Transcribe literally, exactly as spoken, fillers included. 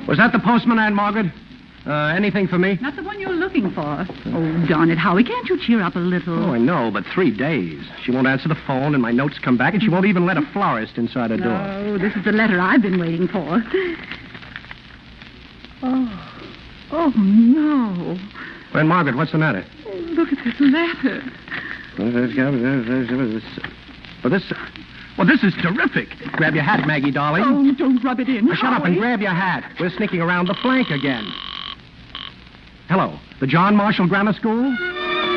Was that the postman, Aunt Margaret? Uh, anything for me? Not the one you're looking for. Oh, darn it, Howie, can't you cheer up a little? Oh, I know, but three days. She won't answer the phone, and my notes come back, and she won't even let a florist inside her door. No, this is the letter I've been waiting for. Oh, oh, no. Aunt Margaret, what's the matter? Oh, look at this letter. Well, this... Well, this is terrific. Grab your hat, Maggie, darling. Oh, don't rub it in, Now, shut up and Howie. grab your hat. We're sneaking around the flank again. Hello, the John Marshall Grammar School?